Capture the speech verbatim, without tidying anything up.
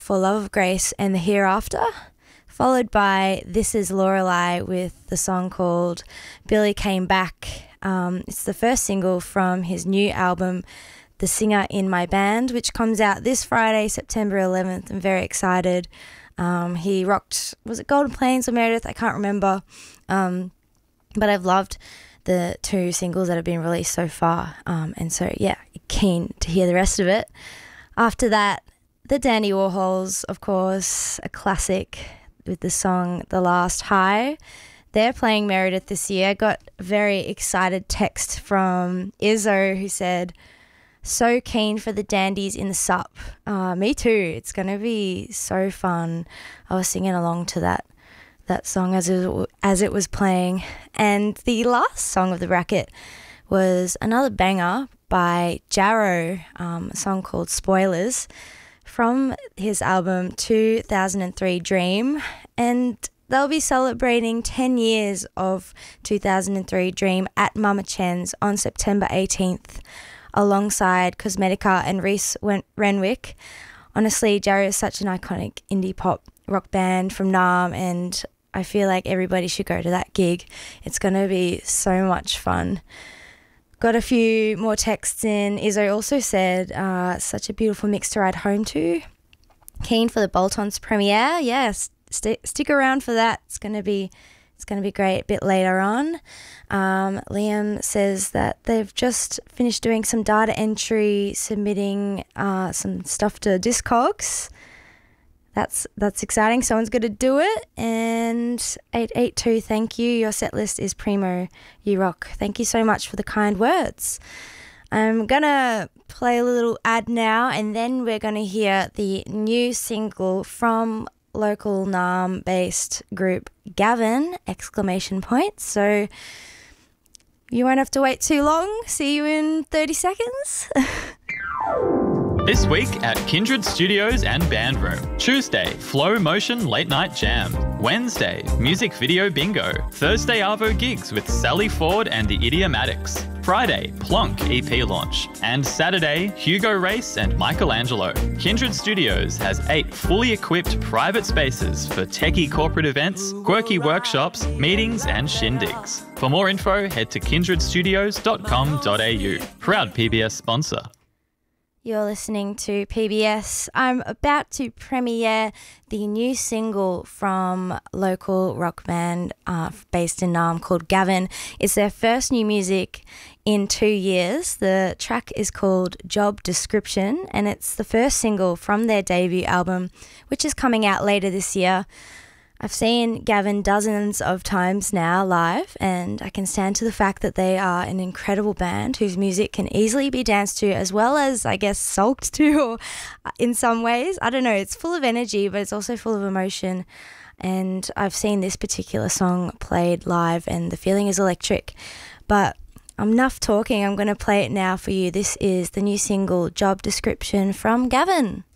For Love of Grace and the Hereafter, followed by This Is Lorelei with the song called Billy Came Back. Um, it's the first single from his new album, The Singer in My Band, which comes out this Friday, September eleventh. I'm very excited. Um, he rocked, was it Golden Plains or Meredith? I can't remember. Um, but I've loved the two singles that have been released so far. Um, and so, yeah, keen to hear the rest of it. After that, the Dandy Warhols, of course, a classic with the song The Last High. They're playing Meredith this year. I got a very excited text from Izzo who said, so keen for the Dandies in the sup. Uh, me too. It's going to be so fun. I was singing along to that that song as it, as it was playing. And the last song of the bracket was another banger by Jarrow, um, a song called Spoilers, from his album two thousand three Dream. And they'll be celebrating ten years of two thousand three Dream at Mama Chen's on September eighteenth, alongside Cosmetica and Reese Renwick. Honestly, Jarrow is such an iconic indie pop rock band from Naarm, and I feel like everybody should go to that gig. It's going to be so much fun. Got a few more texts in. Izzo also said, uh, such a beautiful mix to ride home to. Keen for the Boltons premiere. Yes, st- stick around for that. It's going to be it's going to be great a bit later on. Um, Liam says that they've just finished doing some data entry, submitting uh, some stuff to Discogs. That's that's exciting. Someone's going to do it. And eight eight two, thank you. Your set list is primo. You rock. Thank you so much for the kind words. I'm going to play a little ad now, and then we're going to hear the new single from local Naarm-based group Gavin, exclamation point. So you won't have to wait too long. See you in thirty seconds. This week at Kindred Studios and Band Room. Tuesday, Flow Motion Late Night Jam. Wednesday, Music Video Bingo. Thursday, Arvo Gigs with Sally Ford and the Idiomatics. Friday, Plonk E P launch. And Saturday, Hugo Race and Michelangelo. Kindred Studios has eight fully equipped private spaces for techie corporate events, quirky workshops, meetings and shindigs. For more info, head to kindred studios dot com dot a u. Proud P B S sponsor. You're listening to P B S. I'm about to premiere the new single from local rock band uh, based in Naarm called Gavin. It's their first new music in two years. The track is called Job Description, and it's the first single from their debut album, which is coming out later this year. I've seen Gavin dozens of times now live, and I can stand to the fact that they are an incredible band whose music can easily be danced to, as well as, I guess, sulked to, or in some ways. I don't know, it's full of energy, but it's also full of emotion. And I've seen this particular song played live, and the feeling is electric. But enough talking, I'm going to play it now for you. This is the new single, Job Description, from Gavin.